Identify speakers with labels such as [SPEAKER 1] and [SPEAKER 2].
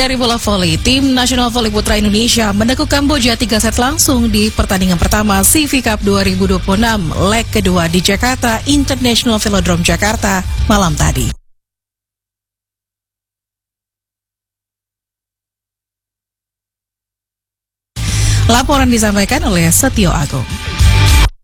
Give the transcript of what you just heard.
[SPEAKER 1] Dari bola voli, tim nasional voli putra Indonesia menekuk Kamboja 3 set langsung di pertandingan pertama CV Cup 2026 leg kedua di Jakarta International Velodrome Jakarta malam tadi. Laporan disampaikan oleh Setio Agung.